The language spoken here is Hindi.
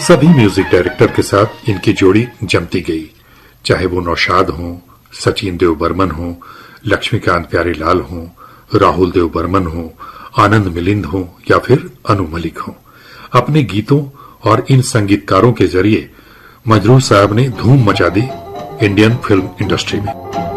सभी म्यूजिक डायरेक्टर के साथ इनकी जोड़ी जमती गई, चाहे वो नौशाद हों, सचिन देव बर्मन हों, लक्ष्मीकांत प्यारेलाल हों, राहुल देव बर्मन हों, आनंद मिलिंद हों या फिर अनु मलिक हों। अपने गीतों और इन संगीतकारों के जरिए मजरूह साहब ने धूम मचा दी इंडियन फिल्म इंडस्ट्री में।